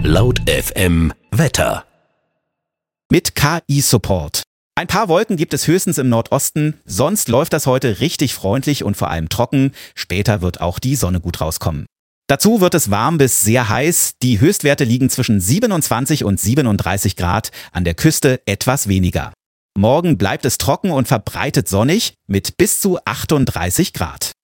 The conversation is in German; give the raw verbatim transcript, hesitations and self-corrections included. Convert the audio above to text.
Laut F M Wetter. Mit K I-Support. Ein paar Wolken gibt es höchstens im Nordosten, sonst läuft das heute richtig freundlich und vor allem trocken. Später wird auch die Sonne gut rauskommen. Dazu wird es warm bis sehr heiß. Die Höchstwerte liegen zwischen siebenundzwanzig und siebenunddreißig Grad, an der Küste etwas weniger. Morgen bleibt es trocken und verbreitet sonnig mit bis zu achtunddreißig Grad.